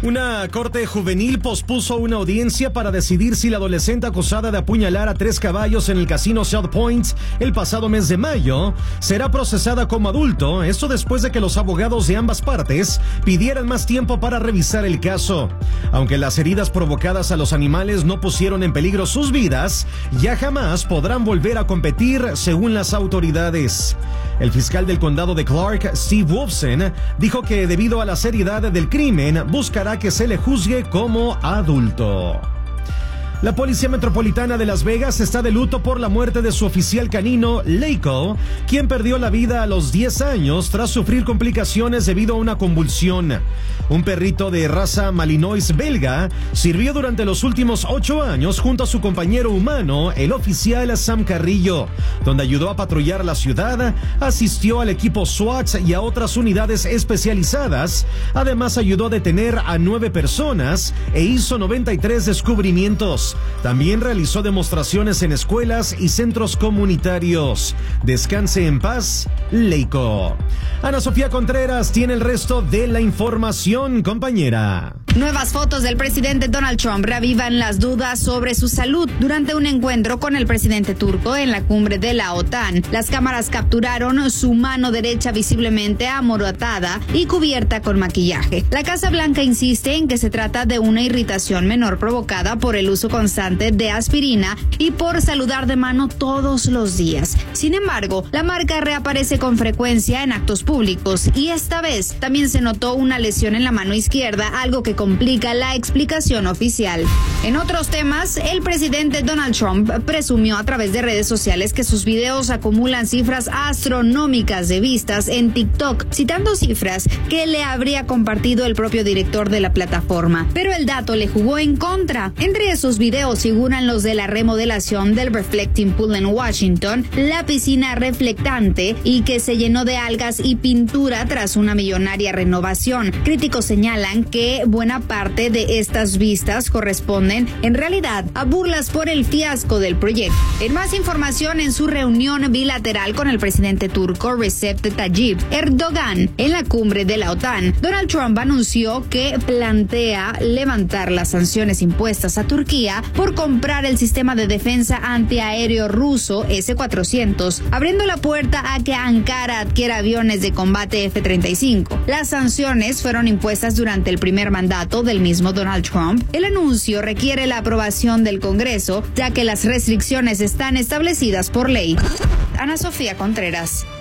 Una corte juvenil pospuso una audiencia para decidir si la adolescente acusada de apuñalar a 3 caballos en el casino South Point el pasado mes de mayo será procesada como adulto, esto después de que los abogados de ambas partes pidieran más tiempo para revisar el caso. Aunque las heridas provocadas a los animales no pusieron en peligro sus vidas, ya jamás podrán volver a competir según las autoridades. El fiscal del condado de Clark, Steve Wolfson, dijo que debido a la seriedad del crimen, buscará que se le juzgue como adulto. La Policía Metropolitana de Las Vegas está de luto por la muerte de su oficial canino, Leiko, quien perdió la vida a los 10 años tras sufrir complicaciones debido a una convulsión. Un perrito de raza Malinois belga sirvió durante los últimos 8 años junto a su compañero humano, el oficial Sam Carrillo, donde ayudó a patrullar la ciudad, asistió al equipo SWAT y a otras unidades especializadas. Además, ayudó a detener a 9 personas e hizo 93 descubrimientos. También realizó demostraciones en escuelas y centros comunitarios. Descanse en paz, Leiko. Ana Sofía Contreras tiene el resto de la información, compañera. Nuevas fotos del presidente Donald Trump reavivan las dudas sobre su salud durante un encuentro con el presidente turco en la cumbre de la OTAN. Las cámaras capturaron su mano derecha visiblemente amorotada y cubierta con maquillaje. La Casa Blanca insiste en que se trata de una irritación menor provocada por el uso constante de aspirina y por saludar de mano todos los días. Sin embargo, la marca reaparece con frecuencia en actos públicos y esta vez también se notó una lesión en la mano izquierda, algo que complica la explicación oficial. En otros temas, el presidente Donald Trump presumió a través de redes sociales que sus videos acumulan cifras astronómicas de vistas en TikTok, citando cifras que le habría compartido el propio director de la plataforma. Pero el dato le jugó en contra. Entre esos videos figuran los de la remodelación del Reflecting Pool en Washington, la piscina reflectante y que se llenó de algas y pintura tras una millonaria renovación. Críticos señalan que buena parte de estas vistas corresponden en realidad a burlas por el fiasco del proyecto. En más información, en su reunión bilateral con el presidente turco Recep Tayyip Erdogan en la cumbre de la OTAN, Donald Trump anunció que plantea levantar las sanciones impuestas a Turquía por comprar el sistema de defensa antiaéreo ruso S-400, abriendo la puerta a que Ankara adquiera aviones de combate F-35. Las sanciones fueron impuestas durante el primer mandato del mismo Donald Trump. El anuncio requiere la aprobación del Congreso, ya que las restricciones están establecidas por ley. Ana Sofía Contreras.